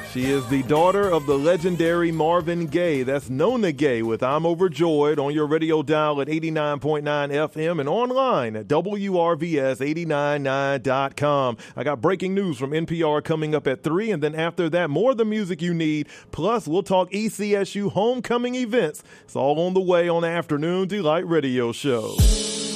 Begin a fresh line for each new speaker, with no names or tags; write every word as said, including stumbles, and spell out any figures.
She is the daughter of the legendary Marvin Gaye. That's Nona Gaye with I'm Overjoyed on your radio dial at eighty-nine point nine F M and online at W R V S eight nine nine dot com. I got breaking news from N P R coming up at three, and then after that, more of the music you need. Plus, we'll talk E C S U homecoming events. It's all on the way on the Afternoon Delight Radio Show.